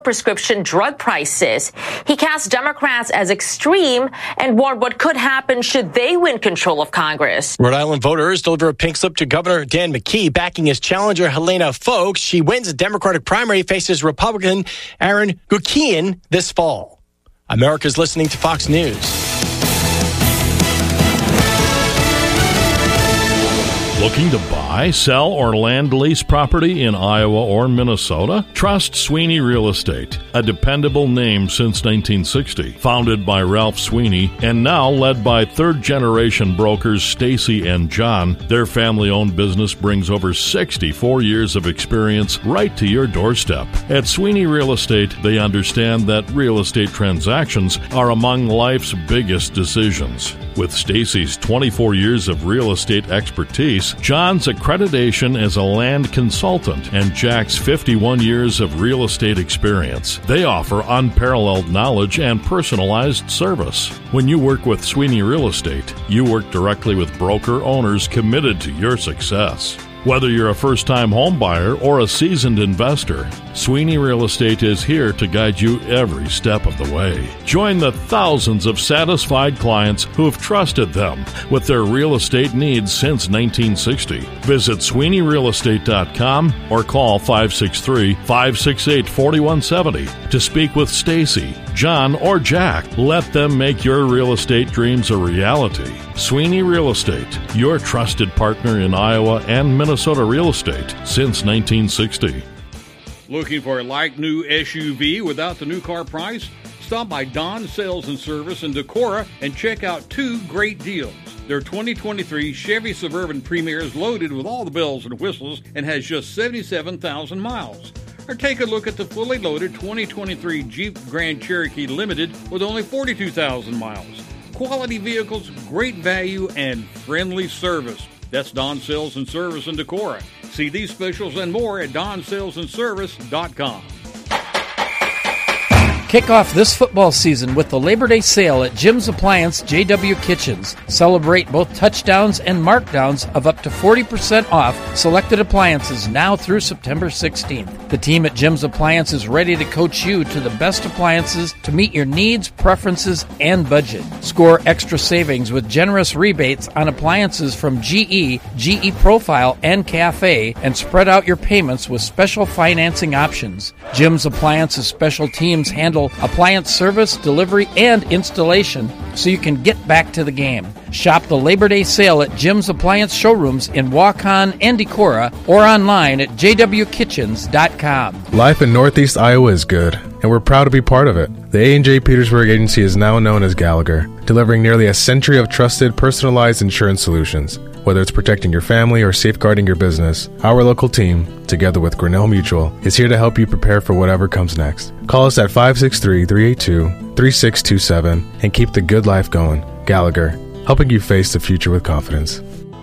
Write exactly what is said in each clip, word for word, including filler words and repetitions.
prescription drug prices. He cast Democrats as extreme and warned what could happen should they win control of Congress. Rhode Island voters deliver a pink slip to Governor Dan McKee backing his challenger Helena Foulkes. She wins the Democratic primary, faces Republican Aaron Guckian this fall. America's listening to Fox News. Looking to buy, sell, or land lease property in Iowa or Minnesota? Trust Sweeney Real Estate, a dependable name since nineteen sixty. Founded by Ralph Sweeney and now led by third-generation brokers Stacy and John, their family-owned business brings over sixty-four years of experience right to your doorstep. At Sweeney Real Estate, they understand that real estate transactions are among life's biggest decisions. With Stacy's twenty-four years of real estate expertise, John's accreditation as a land consultant, and Jack's fifty-one years of real estate experience, they offer unparalleled knowledge and personalized service. When you work with Sweeney Real Estate, you work directly with broker owners committed to your success. Whether you're a first-time home buyer or a seasoned investor, Sweeney Real Estate is here to guide you every step of the way. Join the thousands of satisfied clients who have trusted them with their real estate needs since nineteen sixty. Visit Sweeney Real Estate dot com or call five six three, five six eight, four one seven zero to speak with Stacy, John, or Jack. Let them make your real estate dreams a reality. Sweeney Real Estate, your trusted partner in Iowa and Minnesota real estate since nineteen sixty. Looking for a like-new S U V without the new car price? Stop by Don Sales and Service in Decorah and check out two great deals. Their twenty twenty-three Chevy Suburban Premier is loaded with all the bells and whistles and has just seventy-seven thousand miles. Or take a look at the fully loaded twenty twenty-three Jeep Grand Cherokee Limited with only forty-two thousand miles. Quality vehicles, great value, and friendly service. That's Don Sales and Service in Decorah. See these specials and more at don sales and service dot com. Kick off this football season with the Labor Day sale at Jim's Appliance J W Kitchens. Celebrate both touchdowns and markdowns of up to forty percent off selected appliances now through September sixteenth. The team at Jim's Appliance is ready to coach you to the best appliances to meet your needs, preferences, and budget. Score extra savings with generous rebates on appliances from G E, G E Profile, and Cafe, and spread out your payments with special financing options. Jim's Appliance's special teams handle appliance service, delivery, and installation so you can get back to the game. Shop the Labor Day sale at Jim's Appliance showrooms in Waukon and Decorah or online at j w kitchens dot com. Life in Northeast Iowa is good, and we're proud to be part of it. The A and J Petersburg Agency is now known as Gallagher, delivering nearly a century of trusted, personalized insurance solutions. Whether it's protecting your family or safeguarding your business, our local team, together with Grinnell Mutual, is here to help you prepare for whatever comes next. Call us at five six three, three eight two, three six two seven and keep the good life going. Gallagher, helping you face the future with confidence.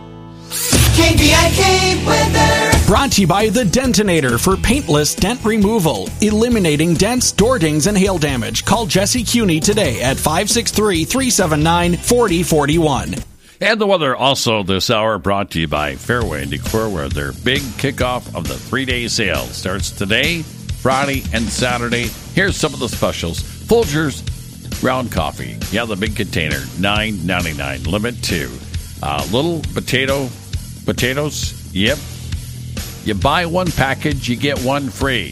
K V I K weather. Brought to you by The Dentinator for paintless dent removal, eliminating dents, door dings, and hail damage. Call Jesse Cuney today at five six three, three seven nine, four zero four one. And the weather also this hour brought to you by Fairway Decor, where their big kickoff of the three-day sale starts today, Friday, and Saturday. Here's some of the specials. Folgers ground coffee. Yeah, the big container, nine ninety-nine. Limit two. Uh, little potato potatoes. Yep. You buy one package, you get one free.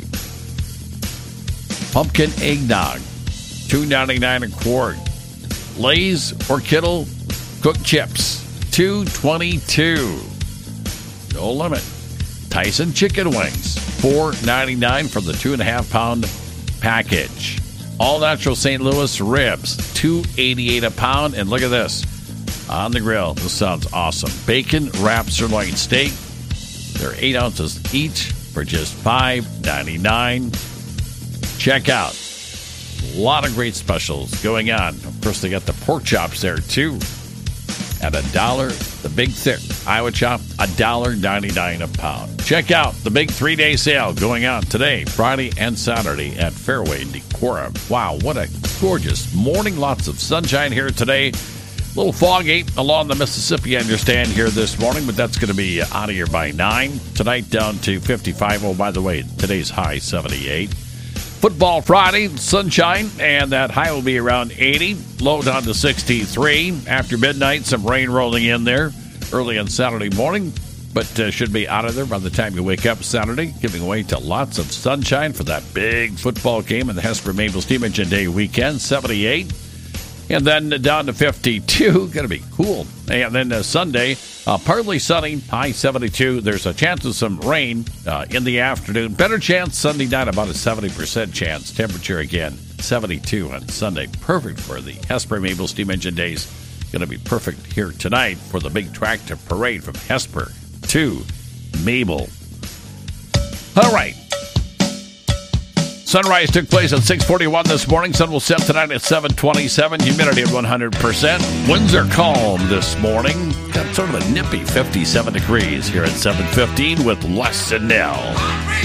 Pumpkin eggnog, two ninety-nine a quart. Lay's or Kittle cooked chips, two twenty-two. No limit. Tyson chicken wings, four ninety-nine for the two and a half pound package. All natural Saint Louis ribs, two eighty-eight a pound. And look at this on the grill. This sounds awesome. Bacon wrapped sirloin steak. They're eight ounces each for just five ninety-nine. Check out. A lot of great specials going on. Of course, they got the pork chops there too. At a dollar, the big thick Iowa chop, a dollar ninety-nine a pound. Check out the big three-day sale going on today, Friday and Saturday at Fairway Decorah. Wow, what a gorgeous morning! Lots of sunshine here today. A little foggy along the Mississippi, I understand, here this morning, but that's going to be out of here by nine. Tonight down to fifty-five. Oh, by the way, today's high seventy-eight. Football Friday, sunshine, and that high will be around eighty, low down to sixty-three. After midnight, some rain rolling in there early on Saturday morning, but uh, should be out of there by the time you wake up Saturday, giving way to lots of sunshine for that big football game in the Hesper Maple Steam Engine Day weekend, seventy-eight. And then down to fifty-two, going to be cool. And then uh, Sunday, uh, partly sunny, high seventy-two. There's a chance of some rain uh, in the afternoon. Better chance Sunday night, about a seventy percent chance. Temperature again, seventy-two on Sunday. Perfect for the Hesper Maple Steam Engine Days. Going to be perfect here tonight for the big tractor parade from Hesper to Maple. All right. Sunrise took place at six forty-one this morning. Sun will set tonight at seven twenty-seven. Humidity at one hundred percent. Winds are calm this morning. Got sort of a nippy fifty-seven degrees here at seven fifteen with Les and Nell.